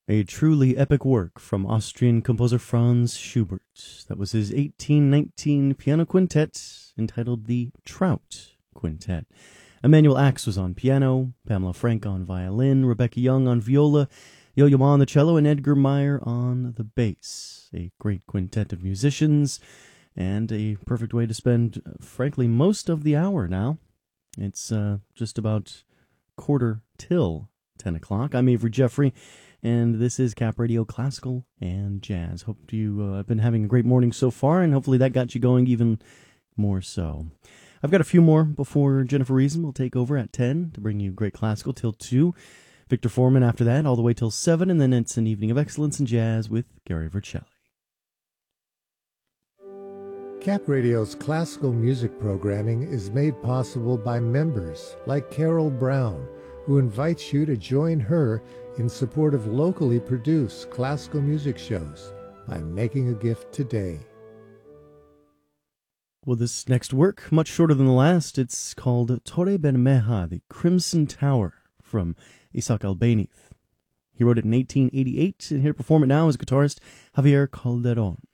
A truly epic work from Austrian composer Franz Schubert. That was his 1819 piano quintet entitled the Trout Quintet. Emanuel Ax was on piano, Pamela Frank on violin, Rebecca Young on viola, Yo-Yo Ma on the cello, and Edgar Meyer on the bass. A great quintet of musicians, and a perfect way to spend, frankly, most of the hour now. It's just about quarter till 10 o'clock. I'm Avery Jeffrey, and this is Cap Radio Classical and Jazz. Hope you have been having a great morning so far, and hopefully that got you going even more so. I've got a few more before Jennifer Reason will take over at 10 to bring you great classical till 2. Victor Foreman after that, all the way till 7, and then it's an evening of excellence in jazz with Gary Vercelli. Cap Radio's classical music programming is made possible by members like Carol Brown, who invites you to join her in support of locally produced classical music shows by making a gift today. Well, this next work, much shorter than the last, it's called Torre Bermeja, the Crimson Tower, from Isaac Albéniz. He wrote it in 1888, and here to perform it now is guitarist Javier Calderón.